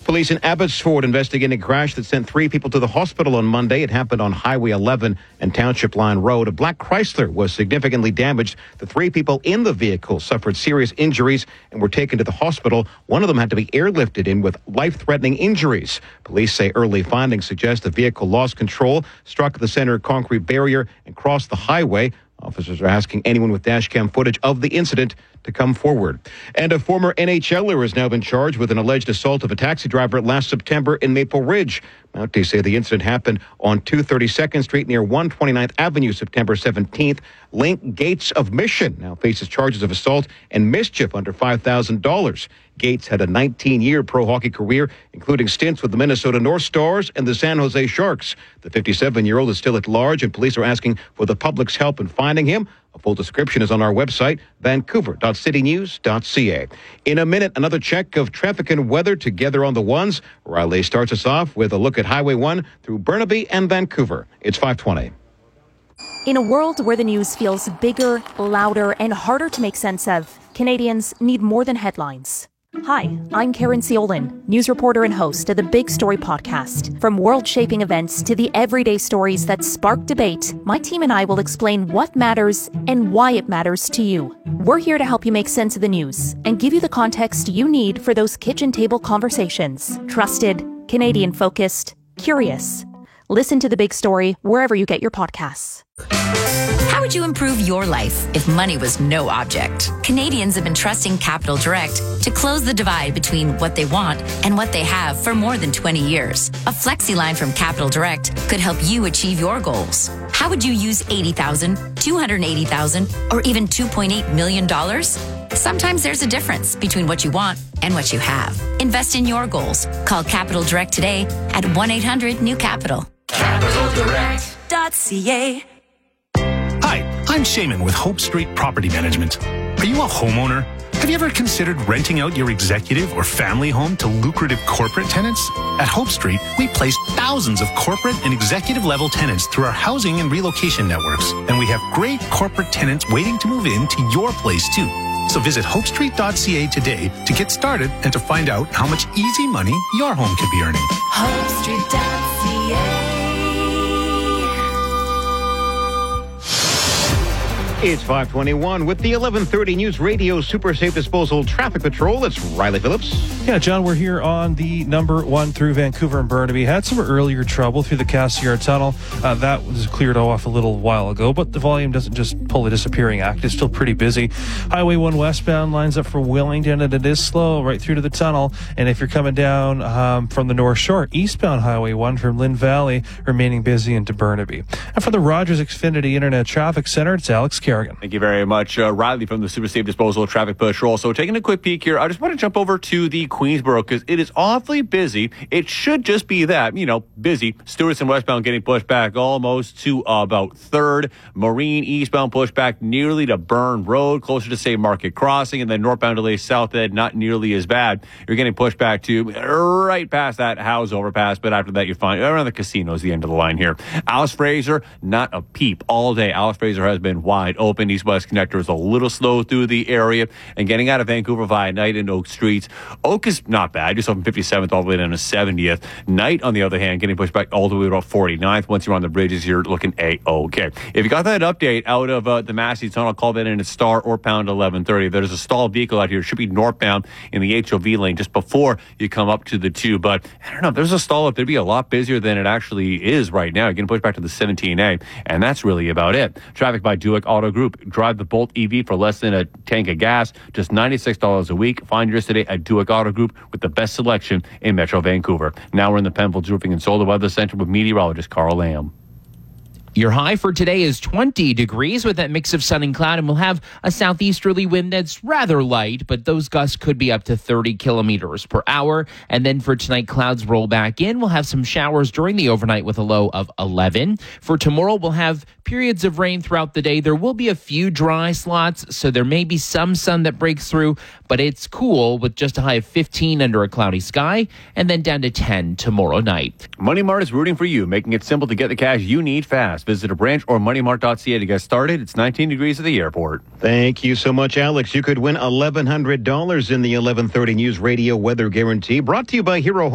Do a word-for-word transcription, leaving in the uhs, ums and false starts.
Police in Abbotsford investigating a crash that sent three people to the hospital on Monday. It happened on Highway eleven and Township Line Road. A black Chrysler was significantly damaged. The three people in the vehicle suffered serious injuries and were taken to the hospital. One of them had to be airlifted in with life-threatening injuries. Police say early findings suggest the vehicle lost control, struck the center concrete barrier, and crossed the highway. Officers are asking anyone with dash cam footage of the incident to come forward. And a former N H L er has now been charged with an alleged assault of a taxi driver last September in Maple Ridge. Mounties say the incident happened on two thirty-second Street near one twenty-ninth Avenue, September seventeenth. Link Gates of Mission now faces charges of assault and mischief under five thousand dollars. Gates had a nineteen-year pro hockey career, including stints with the Minnesota North Stars and the San Jose Sharks. The fifty-seven-year-old is still at large, and police are asking for the public's help in finding him. A full description is on our website, vancouver dot city news dot c a. In a minute, another check of traffic and weather together on the ones. Riley starts us off with a look at Highway one through Burnaby and Vancouver. It's five twenty. In a world where the news feels bigger, louder, and harder to make sense of, Canadians need more than headlines. Hi, I'm Karen Ciolin, news reporter and host of the Big Story podcast. From world-shaping events to the everyday stories that spark debate, my team and I will explain what matters and why it matters to you. We're here to help you make sense of the news and give you the context you need for those kitchen table conversations. Trusted, Canadian-focused, curious. Listen to The Big Story wherever you get your podcasts. How would you improve your life if money was no object? Canadians have been trusting Capital Direct to close the divide between what they want and what they have for more than twenty years. A flexi line from Capital Direct could help you achieve your goals. How would you use eighty thousand dollars, two hundred eighty thousand dollars, or even two point eight million dollars? Sometimes there's a difference between what you want and what you have. Invest in your goals. Call Capital Direct today at one eight hundred new capital. capital direct dot c a. Hi, I'm Shaman with Hope Street Property Management. Are you a homeowner? Have you ever considered renting out your executive or family home to lucrative corporate tenants? At Hope Street, we place thousands of corporate and executive level tenants through our housing and relocation networks. And we have great corporate tenants waiting to move into your place too. So visit hope street dot c a today to get started and to find out how much easy money your home could be earning. hope street dot c a. It's five twenty-one with the eleven thirty News Radio Super Safe Disposal Traffic Patrol. It's Riley Phillips. Yeah, John, we're here on the number one through Vancouver and Burnaby. Had some earlier trouble through the Cassiar Tunnel. Uh, that was cleared off a little while ago, but the volume doesn't just pull a disappearing act. It's still pretty busy. Highway one westbound lines up for Wellington, and it is slow right through to the tunnel. And if you're coming down um, from the North Shore, eastbound Highway one from Lynn Valley, remaining busy into Burnaby. And for the Rogers Xfinity Internet Traffic Center, it's Alex Kerrigan. Thank you very much, uh, Riley from the Super Safe Disposal Traffic Patrol. So taking a quick peek here, I just want to jump over to the Queensboro because it is awfully busy. It should just be that, you know, busy. Stewartson westbound getting pushed back almost to uh, about third. Marine eastbound pushed back nearly to Burn Road, closer to, say, Market Crossing. And then northbound delays South Ed, not nearly as bad. You're getting pushed back to right past that House overpass. But after that, you're fine. Around the casino is the end of the line here. Alice Fraser, not a peep all day. Alice Fraser has been wide open. East-West connector is a little slow through the area. And getting out of Vancouver via Knight and Oak Streets. Oak is not bad. Just from fifty-seventh all the way down to seventieth. Knight, on the other hand, getting pushed back all the way to about forty-ninth. Once you're on the bridges, you're looking A-okay. If you got that update out of uh, the Massey Tunnel, call that in at star or pound eleven thirty. There's a stalled vehicle out here. It should be northbound in the H O V lane just before you come up to the two. But I don't know. If there's a stall up, there'd be a lot busier than it actually is right now. You're getting pushed back to the seventeen A. And that's really about it. Traffic by Duick Auto Group. Drive the Bolt E V for less than a tank of gas. Just ninety-six dollars a week. Find yours today at Duick Auto Group with the best selection in Metro Vancouver. Now we're in the Penfolds Roofing and Solar Weather Center with meteorologist Carl Lamb. Your high for today is twenty degrees with that mix of sun and cloud, and we'll have a southeasterly wind that's rather light, but those gusts could be up to thirty kilometers per hour. And then for tonight, clouds roll back in. We'll have some showers during the overnight with a low of eleven. For tomorrow, we'll have periods of rain throughout the day. There will be a few dry slots, so there may be some sun that breaks through, but it's cool with just a high of fifteen under a cloudy sky, and then down to ten tomorrow night. Money Mart is rooting for you, making it simple to get the cash you need fast. Visit a branch or money mart dot c a to get started. It's nineteen degrees at the airport. Thank you so much, Alex. You could win eleven hundred dollars in the eleven thirty News Radio Weather Guarantee, brought to you by Hero Home.